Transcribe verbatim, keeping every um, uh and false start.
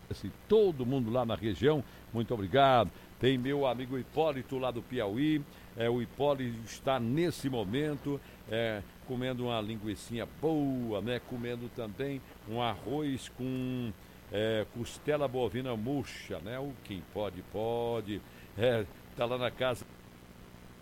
todo mundo lá na região, muito obrigado. Tem meu amigo Hipólito lá do Piauí, é, o Hipólito está nesse momento é, comendo uma linguicinha boa, né? Comendo também um arroz com é, costela bovina murcha, né? O quem pode, pode. É, tá lá na casa